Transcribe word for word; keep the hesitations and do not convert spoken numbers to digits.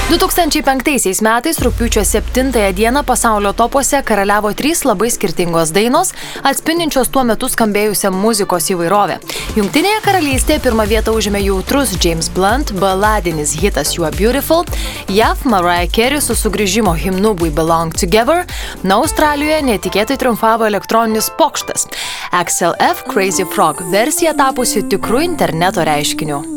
du tūkstančiai penktaisiais metais rugpjūčio septintąją dieną pasaulio topuose karaliavo trys labai skirtingos dainos, atspindinčios tuo metu skambėjusią muzikos įvairovę. Jungtinėje karalystėje pirmą vietą užėmė jautrus James Blunt baladinis hitas You Are Beautiful, J A V Mariah Carey su sugrįžimo himnu We Belong Together, na Australijoje netikėtai triumfavo elektroninis pokštas. X L F Crazy Frog versija tapusi tikru interneto reiškiniu.